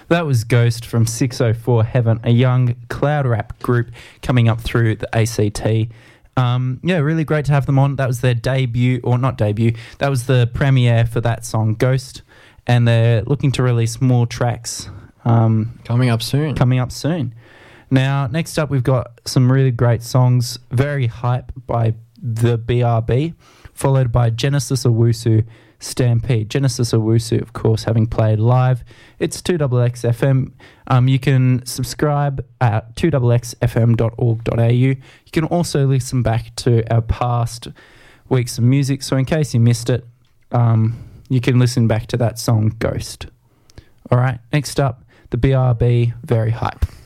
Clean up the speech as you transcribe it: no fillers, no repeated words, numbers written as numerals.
That was Ghost from 604 Heaven, a young cloud rap group coming up through the ACT. Really great to have them on. That was their debut, or not debut, that was the premiere for that song, Ghost, and they're looking to release more tracks. Coming up soon. Now, next up, we've got some really great songs, Very Hype by the BRB, followed by Genesis Owusu, Stampede. Genesis Owusu, of course, having played live. It's 2XX FM. You can subscribe at 2xxfm.org.au. You can also listen back to our past weeks of music. So in case you missed it, you can listen back to that song, Ghost. All right, next up, the BRB, Very Hype.